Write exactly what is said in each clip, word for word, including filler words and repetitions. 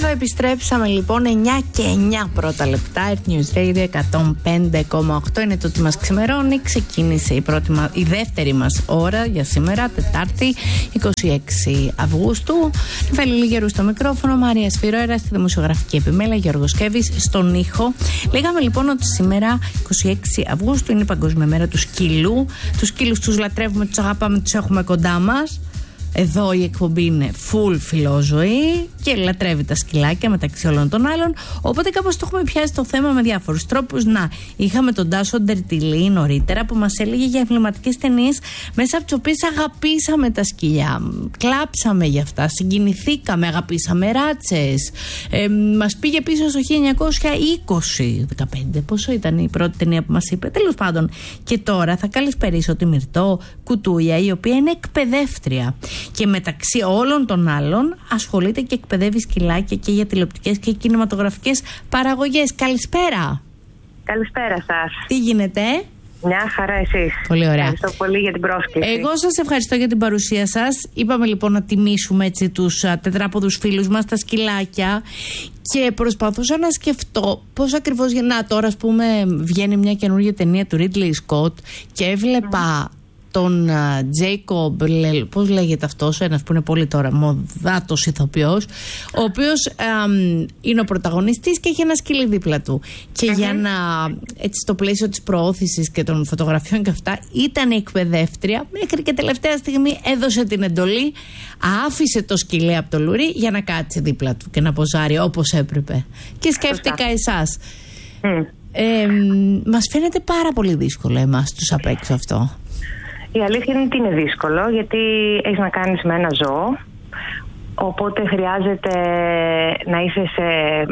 Εδώ επιστρέψαμε λοιπόν, εννιά και εννιά πρώτα λεπτά. Earth News Radio εκατόν πέντε κόμμα οκτώ είναι το τι μας ξημερώνει. Ξεκίνησε η, πρώτη, η δεύτερη μας ώρα για σήμερα, Τετάρτη είκοσι έξι Αυγούστου. Νεφέλη Λιγερού στο μικρόφωνο, Μαρία Σφυρόερα στη δημοσιογραφική επιμέλεια, Γιώργος Κέβης στον ήχο. Λέγαμε λοιπόν ότι σήμερα είκοσι έξι Αυγούστου είναι η Παγκόσμια Μέρα του Σκύλου. Τους σκύλους τους λατρεύουμε, τους αγαπάμε, τους έχουμε κοντά μας. Εδώ η εκπομπή είναι full φιλόζωη και λατρεύει τα σκυλάκια μεταξύ όλων των άλλων. Οπότε κάπως το έχουμε πιάσει το θέμα με διάφορους τρόπους. Να, είχαμε τον Τάσο Ντερτιλή νωρίτερα που μας έλεγε για εμβληματικές ταινίες μέσα από τις οποίες αγαπήσαμε τα σκυλιά. Κλάψαμε για αυτά, συγκινηθήκαμε, αγαπήσαμε ράτσες. Ε, μας πήγε πίσω στο χίλια εννιακόσια είκοσι, δεκαπέντε, πόσο ήταν η πρώτη ταινία που μας είπε. Τέλος πάντων. Και τώρα θα καλησπερίσω τη Μυρτώ Κουτούια, η οποία είναι εκπαιδεύτρια. Και μεταξύ όλων των άλλων ασχολείται και εκπαιδεύει σκυλάκια και για τηλεοπτικές και κινηματογραφικές παραγωγές. Καλησπέρα. Καλησπέρα σας. Τι γίνεται? Μια χαρά, εσείς? Πολύ ωραία. Ευχαριστώ πολύ για την πρόσκληση. Εγώ σας ευχαριστώ για την παρουσία σας. Είπαμε λοιπόν να τιμήσουμε έτσι τους α, τετράποδους φίλους μας, τα σκυλάκια. Και προσπαθούσα να σκεφτώ πώς ακριβώς. Να, τώρα ας πούμε βγαίνει μια καινούργια ταινία του Ridley Scott και έβλεπα mm. τον Τζέικομπ, uh, πώς λέγεται αυτός, ένας που είναι πολύ τώρα μοδάτος ηθοποιός, ο οποίος uh, είναι ο πρωταγωνιστής και έχει ένα σκύλι δίπλα του. Και uh-huh. για να, έτσι στο πλαίσιο της προώθησης και των φωτογραφιών και αυτά, ήταν η εκπαιδεύτρια, μέχρι και τελευταία στιγμή έδωσε την εντολή, άφησε το σκυλί από το λουρί για να κάτσει δίπλα του και να ποζάρει όπως έπρεπε. Και σκέφτηκα εσάς. Mm. Ε, μας φαίνεται πάρα πολύ δύσκολο εμάς τους απ' έξω αυτό. Η αλήθεια είναι ότι είναι δύσκολο, γιατί έχεις να κάνεις με ένα ζώο, οπότε χρειάζεται να είσαι σε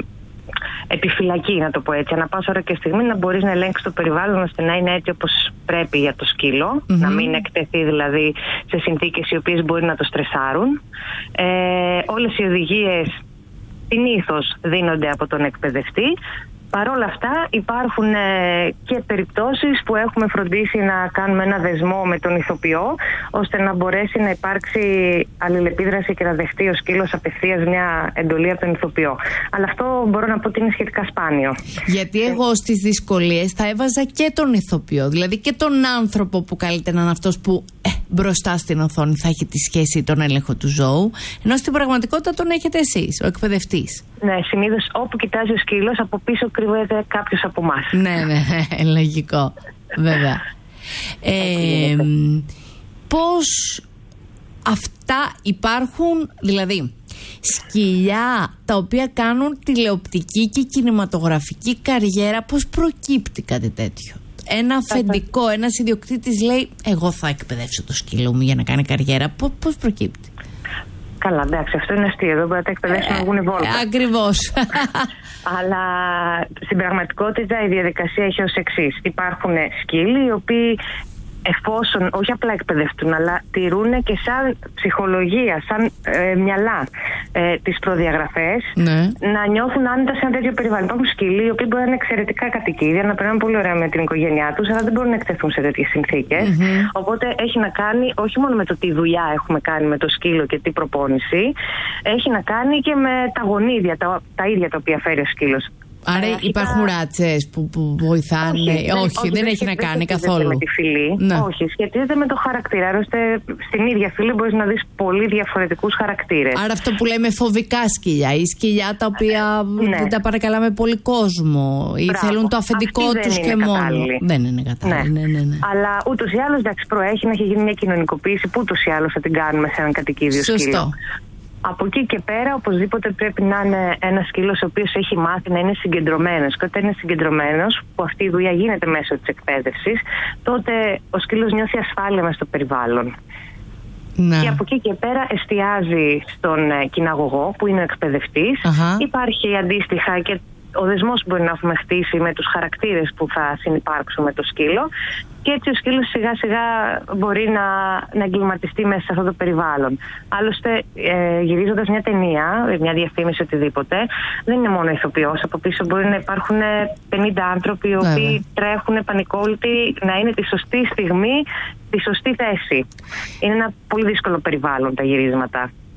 επιφυλακή, να το πω έτσι, ανά πάσα ώρα και στιγμή να μπορείς να ελέγξεις το περιβάλλον ώστε να είναι έτσι όπως πρέπει για το σκύλο, mm-hmm. να μην εκτεθεί δηλαδή σε συνθήκες οι οποίες μπορεί να το στρεσάρουν. Ε, όλες οι οδηγίες συνήθως δίνονται από τον εκπαιδευτή. Παρ' όλα αυτά υπάρχουν ε, και περιπτώσεις που έχουμε φροντίσει να κάνουμε ένα δεσμό με τον ηθοποιό ώστε να μπορέσει να υπάρξει αλληλεπίδραση και να δεχτεί ο σκύλος απευθείας μια εντολή από τον ηθοποιό. Αλλά αυτό μπορώ να πω ότι είναι σχετικά σπάνιο. Γιατί εγώ στις δυσκολίες θα έβαζα και τον ηθοποιό, δηλαδή και τον άνθρωπο που καλείται να είναι αυτός που ε, μπροστά στην οθόνη θα έχει τη σχέση, τον έλεγχο του ζώου, ενώ στην πραγματικότητα τον έχετε εσείς, ο εκπαιδευτής. Ναι, συνήθως όπου κοιτάζει ο σκύλος, από πίσω κρύβεται κάποιος από εμάς. Ναι, ναι, λογικό, βέβαια. ε, πώς αυτά υπάρχουν, δηλαδή σκυλιά τα οποία κάνουν τηλεοπτική και κινηματογραφική καριέρα, πώς προκύπτει κάτι τέτοιο? Ένα αφεντικό, ένας ιδιοκτήτης λέει εγώ θα εκπαιδεύσω το σκύλο μου για να κάνει καριέρα. Πώς, πώς προκύπτει? Καλά, εντάξει, αυτό είναι αστείο. Εδώ μπορεί να τα εκπαιδεύσουν να βγουν βόλτα. Ακριβώς. Αλλά στην πραγματικότητα η διαδικασία έχει ως εξής. Υπάρχουν σκύλοι οι οποίοι, εφόσον όχι απλά εκπαιδευτούν, αλλά τηρούν και σαν ψυχολογία, σαν ε, μυαλά ε, τις προδιαγραφές, ναι. να νιώθουν άνετα σε ένα τέτοιο περιβάλλον. Υπάρχουν σκύλοι οι οποίοι μπορεί να είναι εξαιρετικά κατοικίδια, να περνάνε πολύ ωραία με την οικογένειά τους, αλλά δεν μπορούν να εκτεθούν σε τέτοιες συνθήκες. Mm-hmm. Οπότε έχει να κάνει όχι μόνο με το τι δουλειά έχουμε κάνει με το σκύλο και τι προπόνηση, έχει να κάνει και με τα γονίδια, τα, τα ίδια τα οποία φέρει ο σκύλος. Άρα ε, υπάρχουν τα... ράτσες που, που βοηθάνε? Όχι, όχι, όχι, όχι δεν, δεν έχει να κάνει καθόλου. Με τη φυλή. Ναι. Όχι, σχετίζεται με το χαρακτήρα. Ώστε στην ίδια φυλή μπορείς να δεις πολύ διαφορετικούς χαρακτήρες. Άρα αυτό που λέμε φοβικά σκυλιά, ή σκυλιά τα οποία ναι. δεν τα παρακαλάμε πολύ κόσμο, ή Μπράβο. θέλουν το αφεντικό τους και μόνο. Δεν είναι κατάλληλη. Ναι. Ναι, ναι, ναι. Αλλά ούτως ή άλλως εντάξει, προέχει να έχει γίνει μια κοινωνικοποίηση που ούτως ή άλλως θα την κάνουμε σε έναν κατοικίδιο σκύλο. Σωστό. Από εκεί και πέρα, οπωσδήποτε πρέπει να είναι ένας σκύλος ο οποίος έχει μάθει να είναι συγκεντρωμένος. Και όταν είναι συγκεντρωμένος, που αυτή η δουλειά γίνεται μέσω της εκπαίδευσης, τότε ο σκύλος νιώθει ασφάλεια μες στο περιβάλλον. Να. Και από εκεί και πέρα εστιάζει στον κυναγωγό, που είναι ο εκπαιδευτής. Uh-huh. Υπάρχει αντίστοιχα και ο δεσμός που μπορεί να έχουμε χτίσει με τους χαρακτήρες που θα συνυπάρξουν με το σκύλο. Και έτσι ο σκύλος σιγά σιγά μπορεί να, να εγκληματιστεί μέσα σε αυτό το περιβάλλον. Άλλωστε, ε, γυρίζοντας μια ταινία, μια διαφήμιση, οτιδήποτε, δεν είναι μόνο ηθοποιός. Από πίσω μπορεί να υπάρχουν πενήντα άνθρωποι οι οποίοι yeah. τρέχουν πανικόλυτοι να είναι τη σωστή στιγμή, τη σωστή θέση. Είναι ένα πολύ δύσκολο περιβάλλον τα γυρίσματα.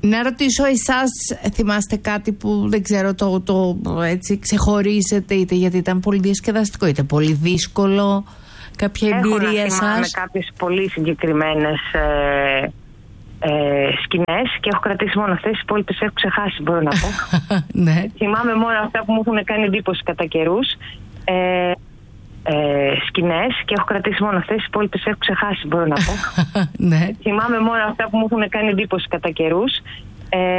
Να ρωτήσω, εσάς θυμάστε κάτι που δεν ξέρω, το, το έτσι ξεχωρίζετε, είτε γιατί ήταν πολύ διασκεδαστικό είτε πολύ δύσκολο, κάποια εμπειρία σας? Έχω να θυμάμαι κάποιες πολύ συγκεκριμένες ε, ε, σκηνές και έχω κρατήσει μόνο αυτές, τις υπόλοιπες έχω ξεχάσει, μπορώ να πω. Ναι. Θυμάμαι μόνο αυτά που μου έχουν κάνει εντύπωση κατά καιρούς. Ε, ε, σκηνές και έχω κρατήσει μόνο αυτές, τις υπόλοιπες έχω ξεχάσει, μπορώ να πω. Ναι. Θυμάμαι μόνο αυτά που μου έχουν κάνει εντύπωση κατά καιρούς. Ε,